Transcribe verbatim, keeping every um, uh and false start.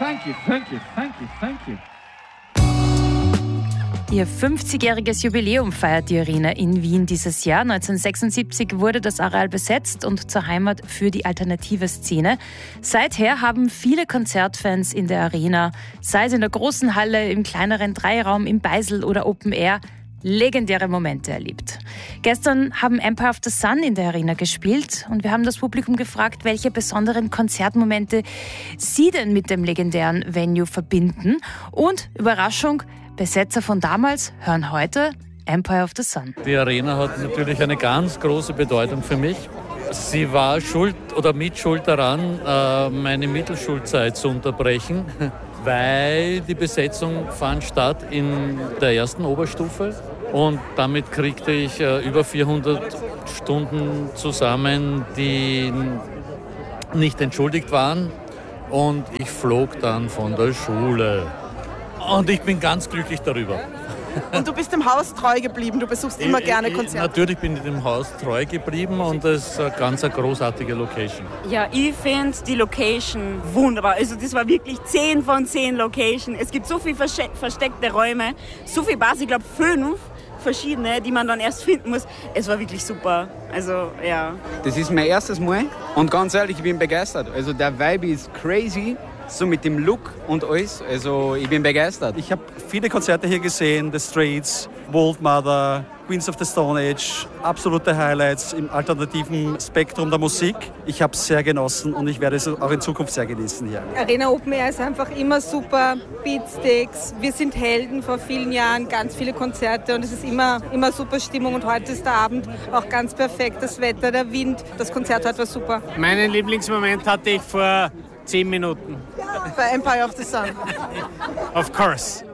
Thank you, thank you, thank you, thank you. Ihr fünfzigjähriges Jubiläum feiert die Arena in Wien dieses Jahr. neunzehnhundertsechsundsiebzig wurde das Areal besetzt und zur Heimat für die alternative Szene. Seither haben viele Konzertfans in der Arena, sei es in der großen Halle, im kleineren Dreiraum, im Beisel oder Open Air, legendäre Momente erlebt. Gestern haben Empire of the Sun in der Arena gespielt und wir haben das Publikum gefragt, welche besonderen Konzertmomente sie denn mit dem legendären Venue verbinden. Und Überraschung, Besetzer von damals hören heute Empire of the Sun. Die Arena hat natürlich eine ganz große Bedeutung für mich. Sie war schuld oder mit Schuld daran, meine Mittelschulzeit zu unterbrechen, weil die Besetzung fand statt in der ersten Oberstufe und damit kriegte ich über vierhundert Stunden zusammen, die nicht entschuldigt waren, und ich flog dann von der Schule. Und ich bin ganz glücklich darüber. Und du bist dem Haus treu geblieben, du besuchst immer ich, gerne Konzerte. Ich, natürlich bin ich dem Haus treu geblieben und das ist eine ganz eine großartige Location. Ja, ich finde die Location wunderbar. Also das war wirklich zehn von zehn Location. Es gibt so viele versteckte Räume, so viel Bars, ich glaube fünf verschiedene, die man dann erst finden muss. Es war wirklich super. Also, ja. Das ist mein erstes Mal und ganz ehrlich, ich bin begeistert. Also der Vibe ist crazy. So mit dem Look und alles, also ich bin begeistert. Ich habe viele Konzerte hier gesehen, The Straits, Wolfmother, Queens of the Stone Age, absolute Highlights im alternativen Spektrum der Musik. Ich habe es sehr genossen und ich werde es auch in Zukunft sehr genießen hier. Arena Open Air ist einfach immer super, Beatsticks, wir sind Helden vor vielen Jahren, ganz viele Konzerte und es ist immer, immer super Stimmung und heute ist der Abend auch ganz perfekt, das Wetter, der Wind, das Konzert heute war super. Meinen Lieblingsmoment hatte ich vor zehn Minuten. Bei Empire of the Sun. Of course.